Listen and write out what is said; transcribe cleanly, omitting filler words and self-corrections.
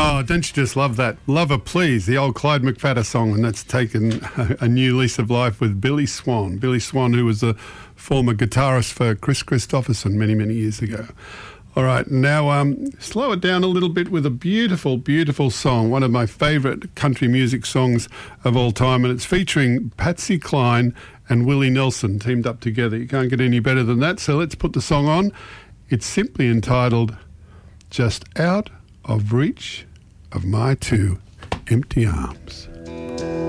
Oh, don't you just love that? Lover Please, the old Clyde McPhatter song, and that's taken a new lease of life with Billy Swan. Billy Swan, who was a former guitarist for Chris Christopherson many, many years ago. All right, now slow it down a little bit with a beautiful, beautiful song, one of my favourite country music songs of all time, and it's featuring Patsy Cline and Willie Nelson teamed up together. You can't get any better than that, so let's put the song on. It's simply entitled Just Out of Reach of My Two Empty Arms.